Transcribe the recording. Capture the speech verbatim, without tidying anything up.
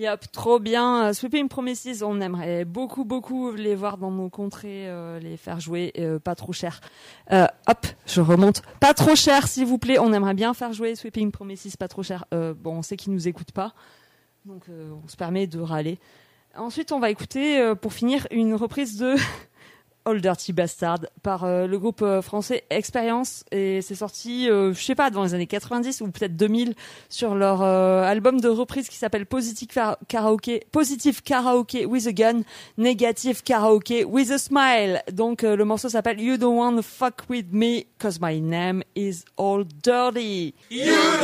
Yep, trop bien. Uh, Sweeping Promises, on aimerait beaucoup, beaucoup les voir dans nos contrées, euh, les faire jouer, euh, pas trop cher. Euh, hop, je remonte. Pas trop cher, s'il vous plaît. On aimerait bien faire jouer Sweeping Promises, pas trop cher. Euh, bon, on sait qu'ils nous écoutent pas, donc euh, on se permet de râler. Ensuite, on va écouter, euh, pour finir, une reprise de Old Dirty Bastard par euh, le groupe euh, français Expérience, et c'est sorti euh, je sais pas dans les années quatre-vingt-dix ou peut-être deux mille sur leur euh, album de reprise qui s'appelle Positive Karaoke Positive Karaoke with a Gun, Negative Karaoke with a Smile. Donc euh, le morceau s'appelle You Don't Wanna Fuck With Me Cause My Name Is All Dirty. You